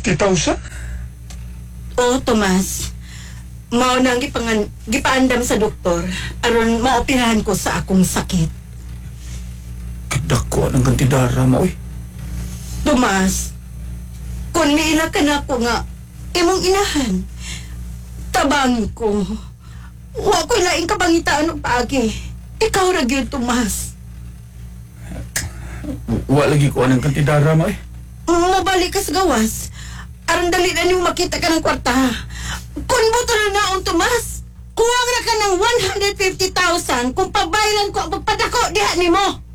150,000? Oo, Tomas. Mao nang gipaandam sa doktor aron maoperahan ko sa akong sakit. Kadako ang kantidara mo, oy. Tomas, kung niila ka na ako nga imong inahan, tabangi ko. Wa ko'y laing kabangitaan og paagi. Ikaw ra gyud, Tomas. Wa lagi ko ang kantidara mo, eh. Mabalik ka sa gawas. Aron dali na niyong makita ka ng kwarta. Kung buto na naon, Tomas, kuwag na ka ng 150,000 kung pabaylan ko ang pagpadako diha nimo.